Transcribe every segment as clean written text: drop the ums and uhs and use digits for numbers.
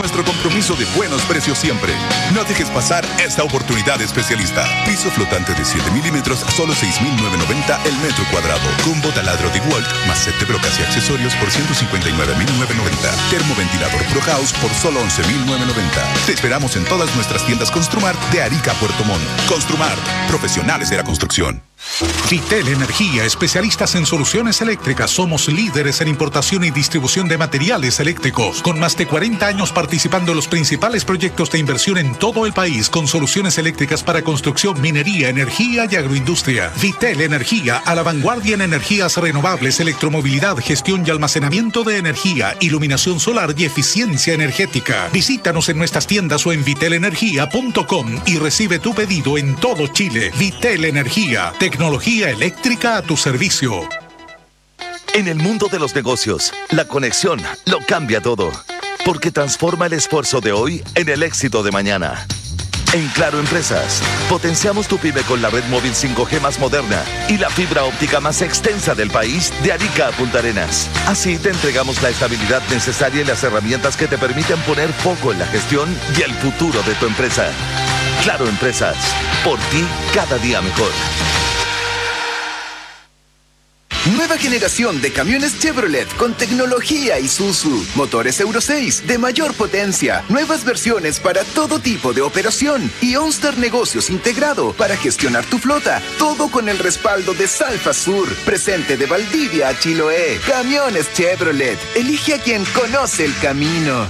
Nuestro compromiso de buenos precios siempre. No dejes pasar esta oportunidad especialista. Piso flotante de 7 milímetros, solo 6.990 el metro cuadrado. Combo taladro de DeWalt, más set de brocas y accesorios por 159.990. Termoventilador Pro House por solo 11.990. Te esperamos en todas nuestras tiendas Construmart de Arica a Puerto Montt. Construmart, profesionales de la construcción. Vitel Energía, especialistas en soluciones eléctricas. Somos líderes en importación y distribución de materiales eléctricos. Con más de 40 años participando en los principales proyectos de inversión en todo el país, con soluciones eléctricas para construcción, minería, energía y agroindustria. Vitel Energía, a la vanguardia en energías renovables, electromovilidad, gestión y almacenamiento de energía, iluminación solar y eficiencia energética. Visítanos en nuestras tiendas o en vitelenergia.com y recibe tu pedido en todo Chile. Vitel Energía, tecnología eléctrica a tu servicio. En el mundo de los negocios, la conexión lo cambia todo, porque transforma el esfuerzo de hoy en el éxito de mañana. En Claro Empresas, potenciamos tu pyme con la red móvil 5G más moderna y la fibra óptica más extensa del país, de Arica a Punta Arenas. Así te entregamos la estabilidad necesaria y las herramientas que te permiten poner foco en la gestión y el futuro de tu empresa. Claro Empresas, por ti cada día mejor. Nueva generación de camiones Chevrolet con tecnología Isuzu. Motores Euro 6 de mayor potencia. Nuevas versiones para todo tipo de operación. Y OnStar Negocios integrado para gestionar tu flota. Todo con el respaldo de Salfa Sur. Presente de Valdivia a Chiloé. Camiones Chevrolet. Elige a quien conoce el camino.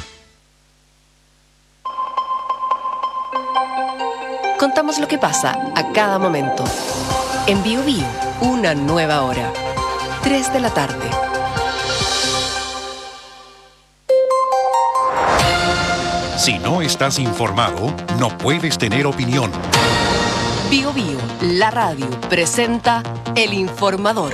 Contamos lo que pasa a cada momento. En Bio Bio, una nueva hora. 3 de la tarde. Si no estás informado, no puedes tener opinión. Bio Bio, la radio, presenta El Informador.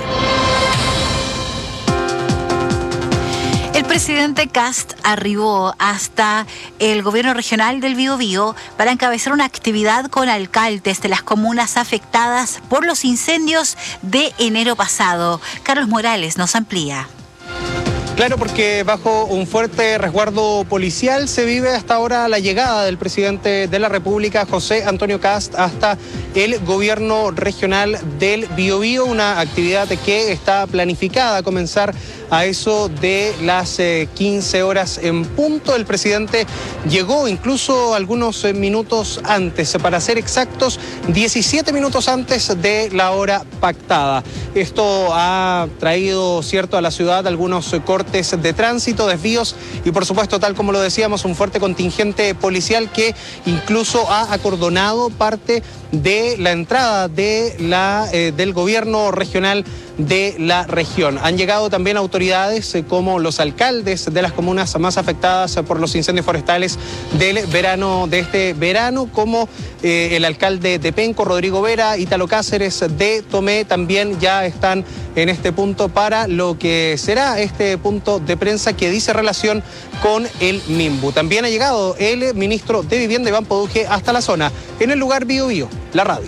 El presidente Kast arribó hasta el gobierno regional del Biobío para encabezar una actividad con alcaldes de las comunas afectadas por los incendios de enero pasado. Carlos Morales nos amplía. Claro, porque bajo un fuerte resguardo policial se vive hasta ahora la llegada del presidente de la República, José Antonio Kast, hasta el gobierno regional del Biobío, una actividad que está planificada a comenzar a eso de las 15 horas en punto. El presidente llegó incluso algunos minutos antes, para ser exactos, 17 minutos antes de la hora pactada. Esto ha traído, cierto, a la ciudad algunos cortes de tránsito, desvíos y, por supuesto, tal como lo decíamos, un fuerte contingente policial que incluso ha acordonado parte de la entrada de del gobierno regional de la región. Han llegado también autoridades como los alcaldes de las comunas más afectadas por los incendios forestales del verano, de este verano, como el alcalde de Penco, Rodrigo Vera, Ítalo Cáceres de Tomé, también ya están en este punto para lo que será este punto de prensa que dice relación con el Minbu. También ha llegado el ministro de Vivienda, Iván Poduje, hasta la zona, en el lugar Biobío, la radio.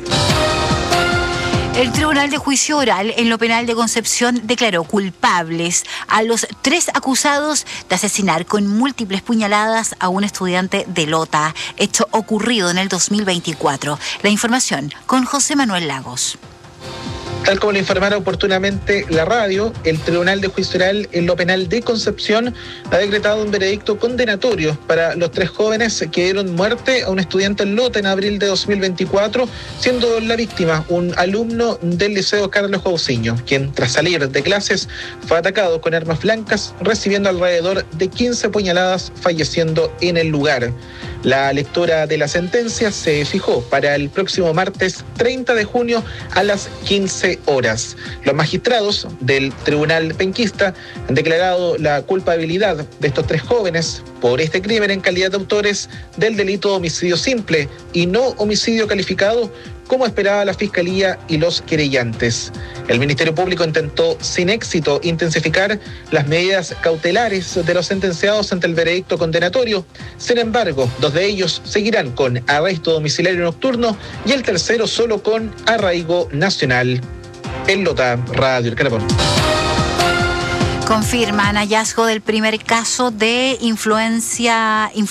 El Tribunal de Juicio Oral en lo penal de Concepción declaró culpables a los 3 acusados de asesinar con múltiples puñaladas a un estudiante de Lota, hecho ocurrido en el 2024. La información con José Manuel Lagos. Tal como lo informara oportunamente la radio, el Tribunal de Juicio Oral en lo penal de Concepción ha decretado un veredicto condenatorio para los 3 jóvenes que dieron muerte a un estudiante en Lota en abril de 2024, siendo la víctima un alumno del Liceo Carlos Jauciño, quien tras salir de clases fue atacado con armas blancas, recibiendo alrededor de 15 puñaladas, falleciendo en el lugar. La lectura de la sentencia se fijó para el próximo martes 30 de junio a las 15 horas. Los magistrados del Tribunal Penquista han declarado la culpabilidad de estos 3 jóvenes por este crimen en calidad de autores del delito de homicidio simple y no homicidio calificado, como esperaba la Fiscalía y los querellantes. El Ministerio Público intentó sin éxito intensificar las medidas cautelares de los sentenciados ante el veredicto condenatorio. Sin embargo, 2 de ellos seguirán con arresto domiciliario nocturno y el tercero solo con arraigo nacional. En Lota, Radio El Carabón. Confirman hallazgo del primer caso de influenza